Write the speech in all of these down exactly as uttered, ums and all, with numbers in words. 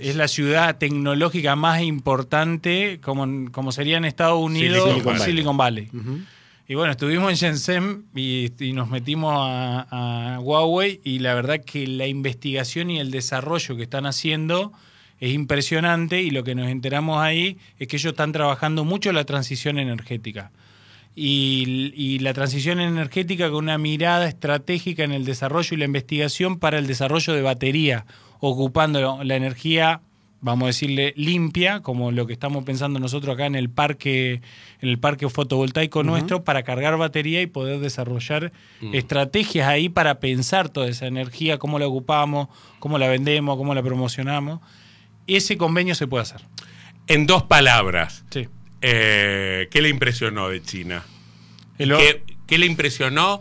es la ciudad tecnológica más importante, como, como sería en Estados Unidos, Silicon Valley. Silicon Valley. Uh-huh. Y bueno, estuvimos en Shenzhen y, y nos metimos a, a Huawei, y la verdad que la investigación y el desarrollo que están haciendo es impresionante, y lo que nos enteramos ahí es que ellos están trabajando mucho la transición energética. Y, y la transición energética con una mirada estratégica en el desarrollo y la investigación para el desarrollo de batería, ocupando la energía, vamos a decirle, limpia, como lo que estamos pensando nosotros acá en el parque, en el parque fotovoltaico uh-huh. nuestro, para cargar batería y poder desarrollar uh-huh. estrategias ahí para pensar toda esa energía, cómo la ocupamos, cómo la vendemos, cómo la promocionamos. Ese convenio se puede hacer. En dos palabras, sí. eh, ¿qué le impresionó de China? El... ¿Qué, ¿Qué le impresionó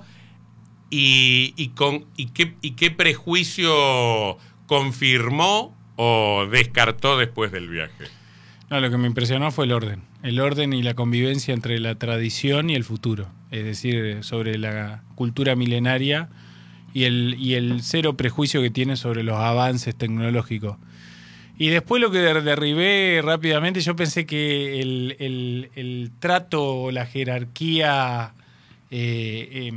y, y, con, y, qué, y qué prejuicio confirmó o descartó después del viaje? No, lo que me impresionó fue el orden. El orden y la convivencia entre la tradición y el futuro. Es decir, sobre la cultura milenaria y el, y el cero prejuicio que tiene sobre los avances tecnológicos. Y después lo que derribé rápidamente, yo pensé que el, el, el trato, la jerarquía eh, eh,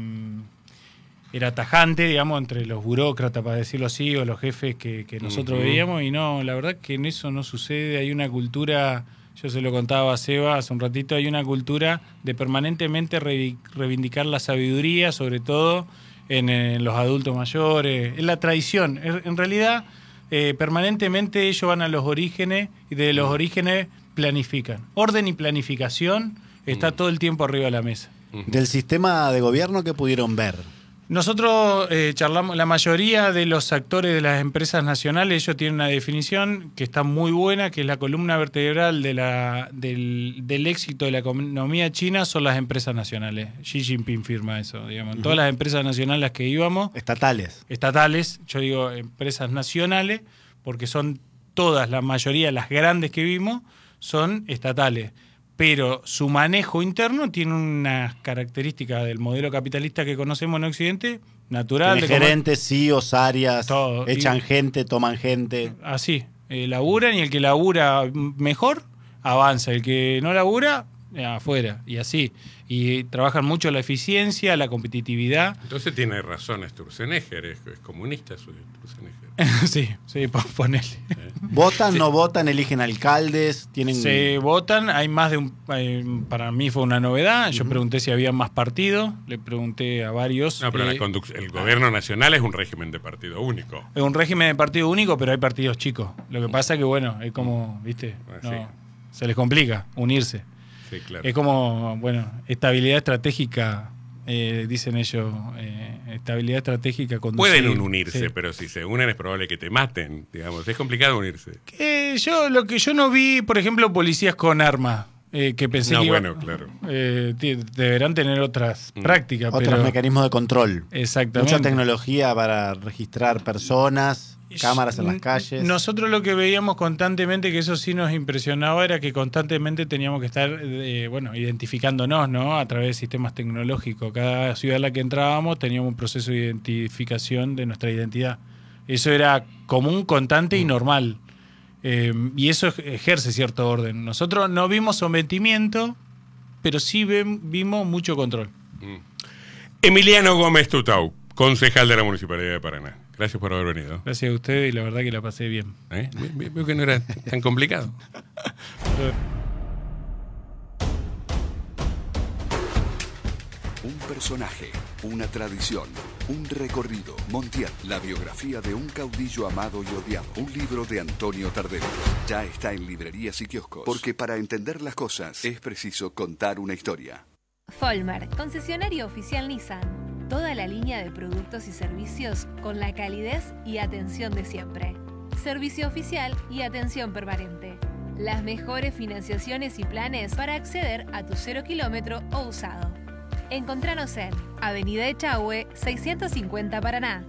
era tajante, digamos, entre los burócratas, para decirlo así, o los jefes que, que nosotros uh-huh. veíamos, y no, la verdad que en eso no sucede. Hay una cultura, yo se lo contaba a Seba hace un ratito, hay una cultura de permanentemente reivindicar la sabiduría, sobre todo en, en los adultos mayores, es la tradición. En realidad... Eh, permanentemente ellos van a los orígenes y de los orígenes planifican. Orden y planificación está todo el tiempo arriba de la mesa. Del sistema de gobierno que pudieron ver. Nosotros eh, charlamos, la mayoría de los actores de las empresas nacionales, ellos tienen una definición que está muy buena, que es la columna vertebral de la, del, del éxito de la economía china son las empresas nacionales. Xi Jinping firma eso, digamos. Uh-huh. Todas las empresas nacionales a las que íbamos... Estatales. Estatales, yo digo empresas nacionales, porque son todas, la mayoría, las grandes que vimos, son estatales. Pero su manejo interno tiene unas características del modelo capitalista que conocemos en Occidente, natural. Tiene de gerentes, C E Os, áreas, todo. echan y, gente, toman gente. Así, eh, laburan, y el que labura mejor avanza, el que no labura, eh, afuera, y así. Y trabajan mucho la eficiencia, la competitividad. Entonces tiene razón Sturzenegger, es, es comunista su Sturzenegger. sí, sí, ponele. ¿Eh? ¿Votan, sí. no votan, eligen alcaldes? Tienen... Se votan, hay más de un... Eh, para mí fue una novedad, yo uh-huh. pregunté si había más partidos, le pregunté a varios. No, pero eh, la conduc- el gobierno nacional es un régimen de partido único. Es un régimen de partido único, pero hay partidos chicos. Lo que pasa es que, bueno, es como, ¿viste? No, sí. Se les complica unirse. Sí, claro. Es como, bueno, estabilidad estratégica, eh, dicen ellos, eh, estabilidad estratégica conducir. Pueden unirse, sí. pero si se unen es probable que te maten, digamos. Es complicado unirse. Eh, yo lo que yo no vi, por ejemplo, policías con armas, eh, que pensé no, que iba, bueno, claro. Eh, t- deberán tener otras mm. prácticas. Otros pero... mecanismos de control. Exactamente. Mucha tecnología para registrar personas. Cámaras en las calles. Nosotros lo que veíamos constantemente, que eso sí nos impresionaba, era que constantemente teníamos que estar, eh, bueno, identificándonos, ¿no? A través de sistemas tecnológicos. Cada ciudad a la que entrábamos teníamos un proceso de identificación de nuestra identidad. Eso era común, constante y normal. Eh, y eso ejerce cierto orden. Nosotros no vimos sometimiento, pero sí ve, vimos mucho control. Mm. Emiliano Gómez Tutau, concejal de la Municipalidad de Paraná. Gracias por haber venido. Gracias a ustedes y la verdad que la pasé bien. ¿Eh? Veo que no era tan complicado. Un personaje, una tradición, un recorrido. Montiel, la biografía de un caudillo amado y odiado. Un libro de Antonio Tardelli. Ya está en librerías y kioscos. Porque para entender las cosas es preciso contar una historia. Folmar, concesionario oficial Nissan. Toda la línea de productos y servicios con la calidez y atención de siempre. Servicio oficial y atención permanente. Las mejores financiaciones y planes para acceder a tu cero kilómetro o usado. Encontranos en Avenida Echagüe, seiscientos cincuenta Paraná.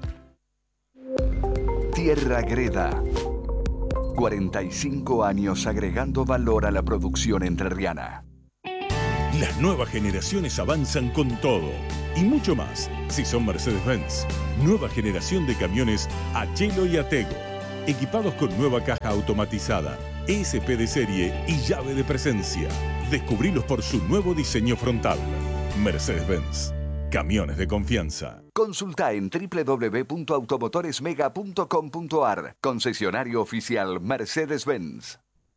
Tierra Greda. cuarenta y cinco años agregando valor a la producción entrerriana. Las nuevas generaciones avanzan con todo y mucho más. Si son Mercedes-Benz, nueva generación de camiones Achelo y Atego. equipados con nueva caja automatizada, E S P de serie y llave de presencia. Descubrilos por su nuevo diseño frontal. Mercedes-Benz. Camiones de confianza. Consulta en doble u doble u doble u punto automotoresmega punto com punto a r. Concesionario oficial Mercedes-Benz.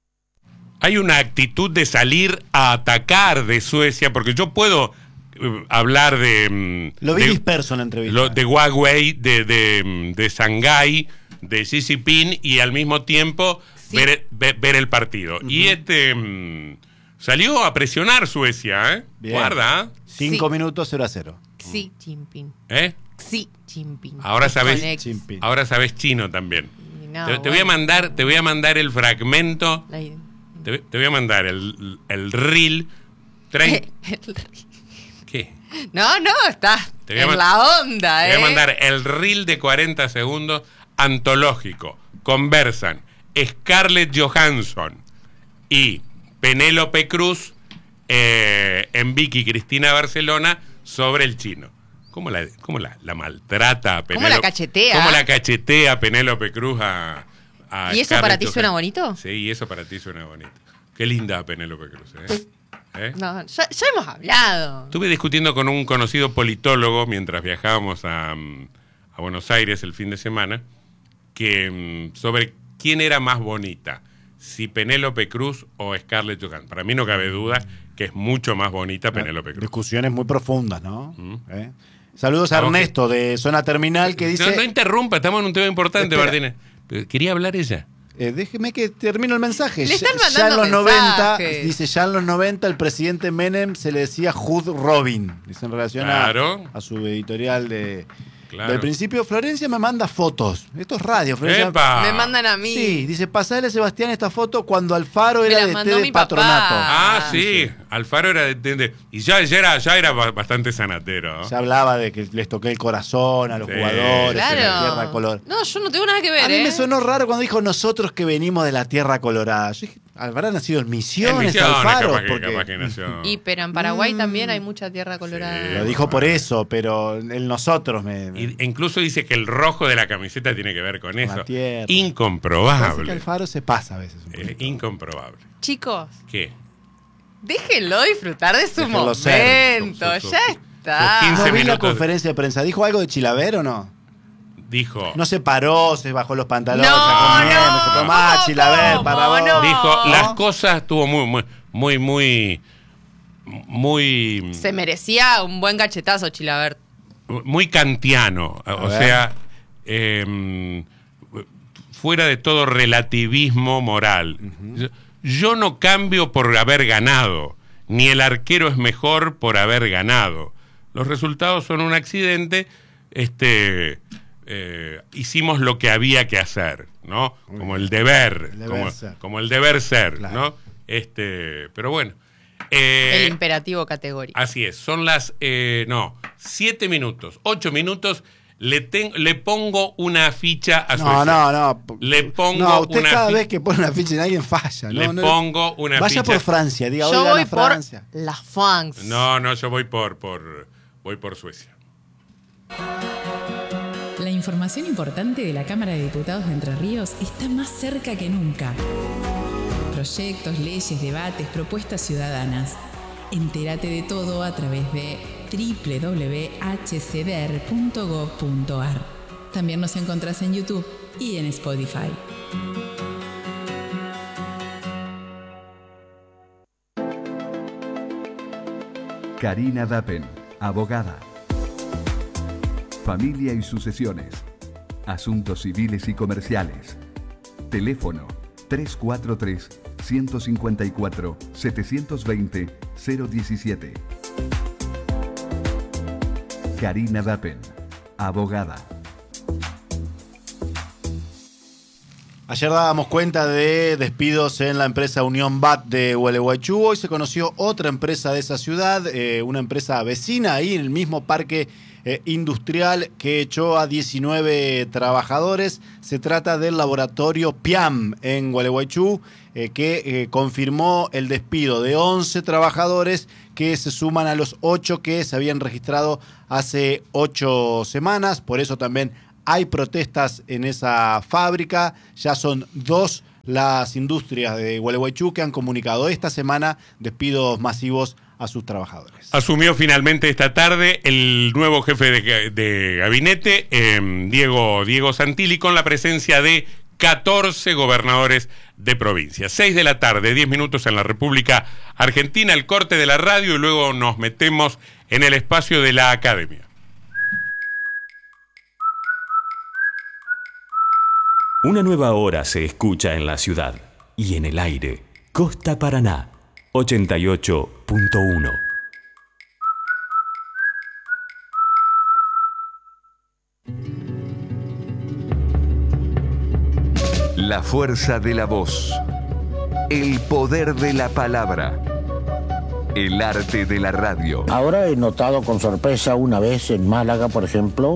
Hay una actitud de salir a atacar de Suecia, porque yo puedo eh, hablar de... Lo vi de, disperso en la entrevista. Lo, de Huawei, de, de, de Shanghái, de Xi Jinping, y al mismo tiempo sí. ver, ver, ver el partido. Uh-huh. Y este mm, salió a presionar Suecia, ¿eh? Bien. Guarda. Cinco sí. minutos, cero a cero. Xi Jinping. ¿Eh? Xi Jinping. Ahora sabes, Jinping. ahora sabes chino también. No, te, te bueno. voy a mandar, te voy a mandar el fragmento. La... Te, te voy a mandar el, el reel. Trae... el... ¿Qué? No, no, estás en man... la onda, te ¿eh? Te voy a mandar el reel de cuarenta segundos antológico. Conversan Scarlett Johansson y Penélope Cruz eh, en Vicky Cristina Barcelona sobre el chino. ¿Cómo la, cómo la, la maltrata a Penélope? ¿Cómo la cachetea? ¿Cómo la cachetea Penélope Cruz a, a ¿Y eso Scarlett para ti Johansson? suena bonito? Sí, y eso para ti suena bonito. Qué linda Penélope Cruz, ¿eh? ¿Eh? No, ya, ya hemos hablado. Estuve discutiendo con un conocido politólogo mientras viajábamos a, a Buenos Aires el fin de semana, que sobre quién era más bonita, si Penélope Cruz o Scarlett Johansson. Para mí no cabe duda que es mucho más bonita Penélope Cruz. Discusiones muy profundas, ¿no? ¿Mm? ¿Eh? Saludos a Ernesto que... de Zona Terminal que dice... No, no interrumpa, estamos en un tema importante, Espera. Martínez. Pero quería hablar ella. Eh, déjeme que termino el mensaje. Le están ya, mandando ya en los noventa, mensajes. dice, ya en los noventa el presidente Menem se le decía Hood Robin. Dice en relación Claro. a, a su editorial de... Claro. Del principio, Florencia me manda fotos. Esto es radio, Florencia. ¡Epa! Me mandan a mí. Sí, dice, pasale a Sebastián esta foto cuando Alfaro Me era la de mandó té de mi papá. patronato. Ah, sí. Alfaro era de, de- de- y ya, ya era, ya era ba- bastante sanatero. ¿no? Se hablaba de que les toqué el corazón a los Sí. jugadores, Claro. en la tierra color. No, yo no tengo nada que ver, A mí ¿eh? me sonó raro cuando dijo nosotros que venimos de la tierra colorada. Yo dije, habrá nacido en Misiones, En Misiones, Alfaro. capaz que- porque capaz que nació. Y pero en Paraguay Mm. también hay mucha tierra colorada. Sí. Lo dijo por eso, pero el nosotros me... me- Y- e incluso dice que el rojo de la camiseta tiene que ver con Con la eso. tierra. Parece que Incomprobable. Alfaro se pasa a veces. un Eh, poquito. incomprobable. Chicos, ¿Qué? déjenlo disfrutar de su Déjenlo ser. momento. Su- su- Ya sus está. quince ¿No vi la minutos. conferencia de prensa? ¿Dijo algo de Chilaver o no? Dijo, No se paró, se bajó los pantalones, No, sacó mierda, no, se tomá, ¿cómo, Chilaver, cómo, para vos. no? dijo, ¿No? las cosas estuvo muy, muy, muy, muy, muy, Se merecía un buen cachetazo, Chilavert. muy kantiano. O ver. sea, eh, fuera de todo relativismo moral. yo, yo no cambio por haber ganado, ni el arquero es mejor por haber ganado. Los resultados son un accidente. Este, eh, hicimos lo que había que hacer, ¿no? Como el deber, El deber como, ser. como el deber ser, Claro. ¿no? Este, pero bueno. Eh, El imperativo categórico. Así es, son las, eh, no, siete minutos, ocho minutos, le, ten- le pongo una ficha a No, Suecia. no, no. Le pongo No, usted una cada fi- vez que pone una ficha en alguien falla. Le no, no, pongo una Vaya ficha. por Francia, diga, hoy Yo gana voy por Francia. las fans. No, no, yo voy por, por, voy por Suecia. La información importante de la Cámara de Diputados de Entre Ríos está más cerca que nunca. Proyectos, leyes, debates, propuestas ciudadanas. Entérate de todo a través de doble u doble u doble u punto h c d r punto gov punto a r. También nos encontrás en YouTube y en Spotify. Karina Dappen, abogada. Familia y sucesiones. Asuntos civiles y comerciales. Teléfono tres cuatro tres, uno cinco cuatro, siete dos cero, cero uno siete. Karina Dappen, abogada. Ayer dábamos cuenta de despidos en la empresa Unión B A T de Gualeguaychú. Hoy se conoció otra empresa de esa ciudad, eh, una empresa vecina ahí en el mismo parque eh, industrial que echó a diecinueve trabajadores. Se trata del laboratorio P I A M en Gualeguaychú, eh, que eh, confirmó el despido de once trabajadores que se suman a los ocho que se habían registrado hace ocho semanas. Por eso también Hay protestas en esa fábrica, ya son dos las industrias de Gualeguaychú que han comunicado esta semana despidos masivos a sus trabajadores. Asumió finalmente esta tarde el nuevo jefe de, de gabinete, eh, Diego, Diego Santilli, con la presencia de catorce gobernadores de provincia. seis de la tarde, diez minutos en la República Argentina, el corte de la radio y luego nos metemos en el espacio de la academia. Una nueva hora se escucha en la ciudad y en el aire. Costa Paraná, ochenta y ocho punto uno. La fuerza de la voz. El poder de la palabra. El arte de la radio. Ahora he notado con sorpresa una vez en Málaga, por ejemplo,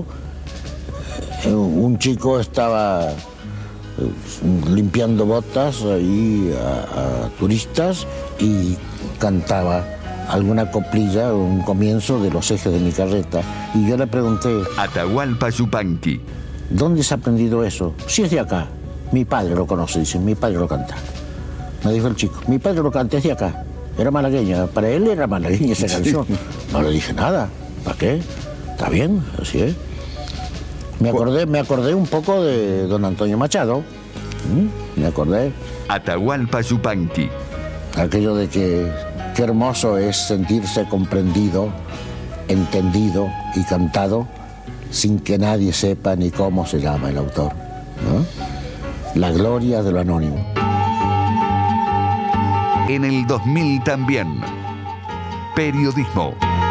un chico estaba limpiando botas ahí a, a turistas y cantaba alguna coplilla, un comienzo de Los ejes de mi carreta. Y yo le pregunté: Atahualpa Yupanqui. ¿Dónde se ha aprendido eso? Si es de acá. Mi padre lo conoce, dice, mi padre lo canta. Me dijo el chico, mi padre lo canta, es de acá. Era malagueña, para él era malagueña esa canción. No le dije nada, ¿para qué? Está bien, así es. Me acordé, me acordé un poco de don Antonio Machado. ¿Mm? Me acordé. Atahualpa Yupanqui. Aquello de que qué hermoso es sentirse comprendido, entendido y cantado sin que nadie sepa ni cómo se llama el autor, ¿no? La gloria de lo anónimo. En el dos mil también. Periodismo.